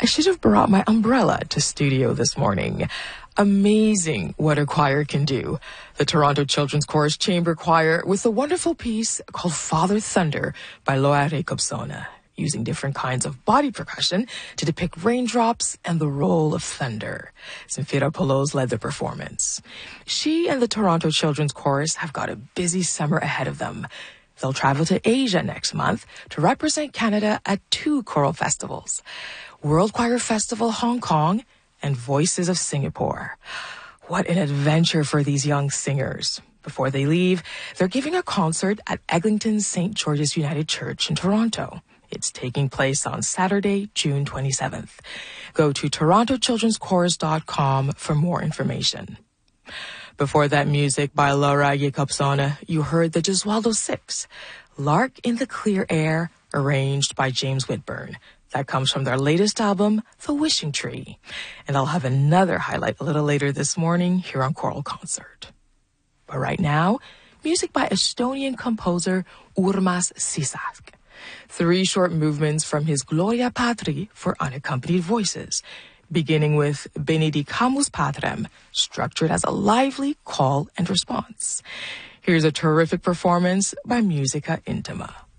I should have brought my umbrella to studio this morning. Amazing what a choir can do. The Toronto Children's Chorus Chamber Choir with a wonderful piece called Father Thunder by Loa Jacobsona, using different kinds of body percussion to depict raindrops and the roll of thunder. Zenfira Polos led the performance. She and the Toronto Children's Chorus have got a busy summer ahead of them. They'll travel to Asia next month to represent Canada at 2 choral festivals, World Choir Festival Hong Kong and Voices of Singapore. What an adventure for these young singers. Before they leave, they're giving a concert at Eglinton St. George's United Church in Toronto. It's taking place on Saturday, June 27th. Go to torontochildrenschorus.com for more information. Before that music by Laura Jacobsona, you heard the Gesualdo Six, Lark in the Clear Air, arranged by James Whitburn. That comes from their latest album, The Wishing Tree. And I'll have another highlight a little later this morning here on Choral Concert. But right now, music by Estonian composer Urmas Sisak. 3 short movements from his Gloria Patri for unaccompanied voices, beginning with Benedicamus Patrem, structured as a lively call and response. Here's a terrific performance by Musica Intima.